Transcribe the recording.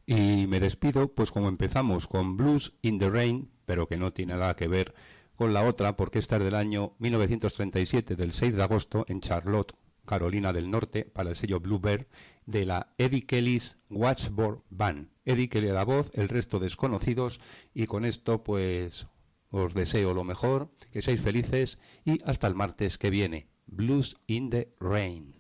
Y me despido, pues como empezamos con Blues in the Rain, pero que no tiene nada que ver con la otra, porque esta es del año 1937, del 6 de agosto, en Charlotte, Carolina del Norte, para el sello Bluebird, de la Eddie Kelly's Washboard Band. Eddie Kelly a la voz, el resto desconocidos, y con esto pues os deseo lo mejor, que seáis felices y hasta el martes que viene. Blues in the Rain.